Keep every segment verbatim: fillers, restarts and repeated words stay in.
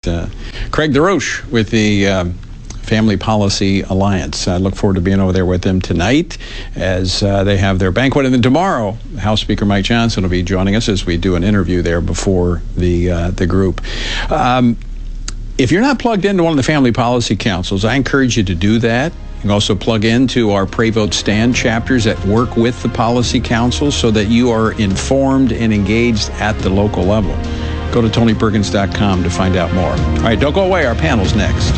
uh, Craig DeRoche with the um, Family Policy Alliance. I look forward to being over there with them tonight as uh, they have their banquet. And then tomorrow, House Speaker Mike Johnson will be joining us as we do an interview there before the uh, the group. Um, if you're not plugged into one of the Family Policy Councils, I encourage you to do that. You can also plug into our Pray Vote Stand chapters that work with the policy councils so that you are informed and engaged at the local level. Go to tony perkins dot com to find out more. All right, don't go away. Our panel's next.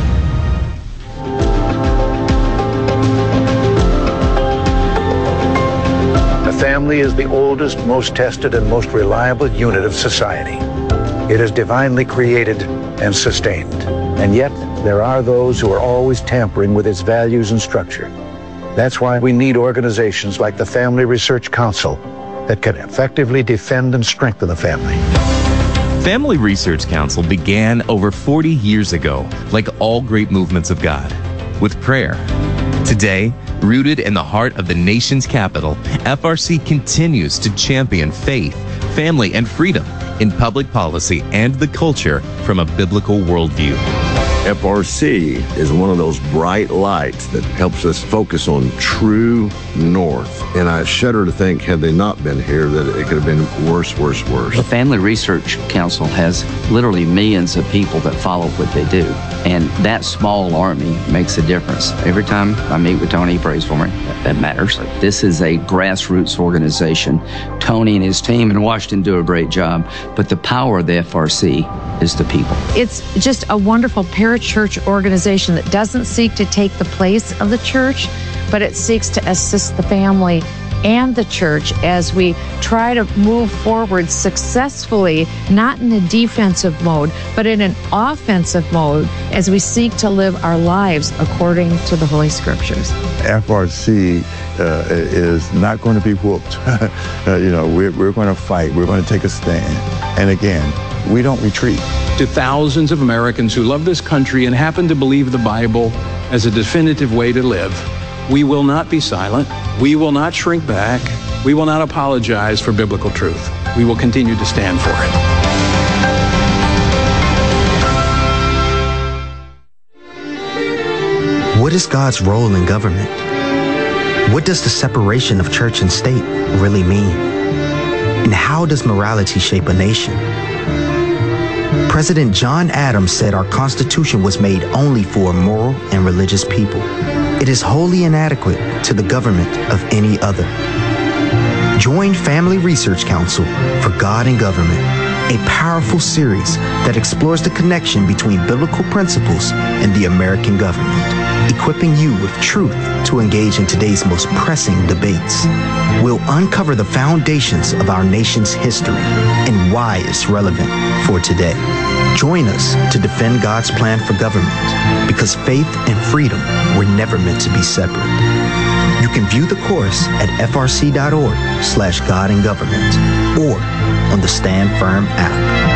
The family is the oldest, most tested, and most reliable unit of society. It is divinely created and sustained. And yet, there are those who are always tampering with its values and structure. That's why we need organizations like the Family Research Council that can effectively defend and strengthen the family. Family Research Council began over forty years ago, like all great movements of God, with prayer. Today, rooted in the heart of the nation's capital, F R C continues to champion faith, family, and freedom in public policy and the culture from a biblical worldview. F R C is one of those bright lights that helps us focus on true north. And I shudder to think, had they not been here, that it could have been worse, worse, worse. The Family Research Council has literally millions of people that follow what they do. And that small army makes a difference. Every time I meet with Tony, he prays for me. That matters. This is a grassroots organization. Tony and his team in Washington do a great job, but the power of the F R C is the people. It's just a wonderful parachurch organization that doesn't seek to take the place of the church, but it seeks to assist the family and the church as we try to move forward successfully, not in a defensive mode, but in an offensive mode as we seek to live our lives according to the Holy Scriptures. F R C uh, is not going to be whooped. uh, you know, we're, we're going to fight. We're going to take a stand. And again, we don't retreat. To thousands of Americans who love this country and happen to believe the Bible as a definitive way to live, we will not be silent. We will not shrink back. We will not apologize for biblical truth. We will continue to stand for it. What is God's role in government? What does the separation of church and state really mean? And how does morality shape a nation? President John Adams said our Constitution was made only for moral and religious people. It is wholly inadequate to the government of any other. Join Family Research Council for God and Government, a powerful series that explores the connection between biblical principles and the American government, equipping you with truth to engage in today's most pressing debates. We'll uncover the foundations of our nation's history and why it's relevant for today. Join us to defend God's plan for government, because faith and freedom were never meant to be separate. You can view the course at f r c dot org slash God and Government or on the Stand Firm app.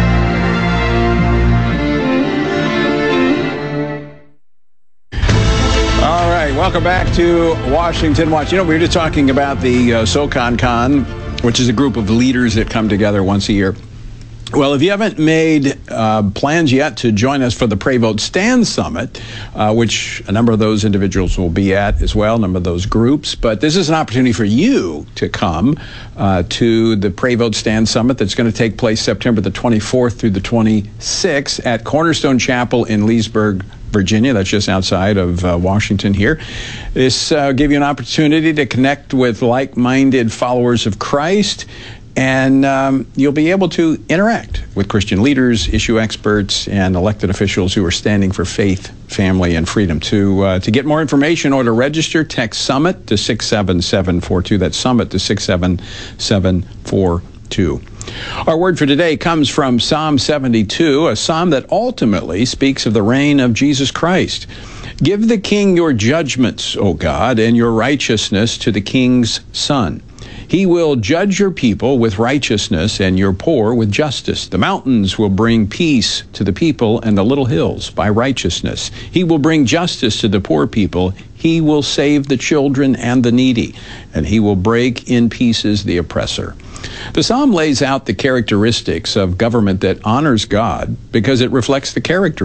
All right, welcome back to Washington Watch. You know, we were just talking about the uh, SoCon Con, which is a group of leaders that come together once a year. Well, if you haven't made uh, plans yet to join us for the Pray Vote Stand Summit, uh, which a number of those individuals will be at as well, a number of those groups, but this is an opportunity for you to come uh, to the Pray Vote Stand Summit that's going to take place September the twenty-fourth through the twenty-sixth at Cornerstone Chapel in Leesburg, Virginia. That's just outside of uh, Washington here. This uh, give you an opportunity to connect with like-minded followers of Christ, and um, you'll be able to interact with Christian leaders, issue experts, and elected officials who are standing for faith, family, and freedom. To uh, to get more information or to register, text SUMMIT to six seven seven four two. That's SUMMIT to six seven seven four two. Our word for today comes from Psalm seventy-two, a psalm that ultimately speaks of the reign of Jesus Christ. Give the king your judgments, O God, and your righteousness to the king's son. He will judge your people with righteousness and your poor with justice. The mountains will bring peace to the people and the little hills by righteousness. He will bring justice to the poor people. He will save the children and the needy, and he will break in pieces the oppressor. The psalm lays out the characteristics of government that honors God because it reflects the character